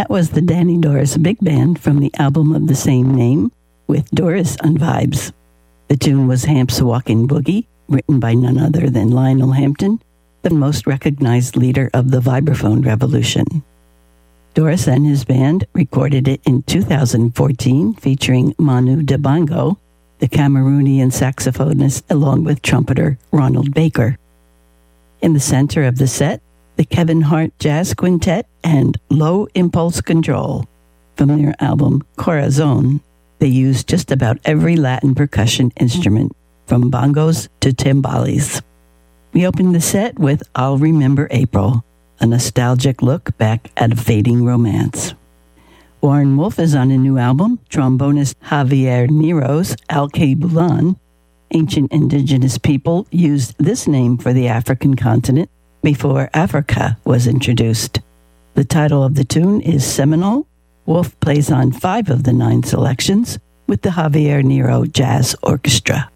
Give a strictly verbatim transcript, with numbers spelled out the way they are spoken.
That was the Danny Doris Big Band from the album of the same name, with Doris on vibes. The tune was Hamp's Walking Boogie, written by none other than Lionel Hampton, the most recognized leader of the vibraphone revolution. Doris and his band recorded it in two thousand fourteen, featuring Manu Dibango, the Cameroonian saxophonist, along with trumpeter Ronald Baker. In the center of the set, the Kevin Hart Jazz Quintet and Low Impulse Control. From their album Corazon, they used just about every Latin percussion instrument, from bongos to timbales. We opened the set with I'll Remember April, a nostalgic look back at a fading romance. Warren Wolf is on a new album, trombonist Javier Nero's Alkebulan. Ancient indigenous people used this name for the African continent before Africa was introduced. The title of the tune is Seminole. Wolf plays on five of the nine selections with the Javier Nero Jazz Orchestra.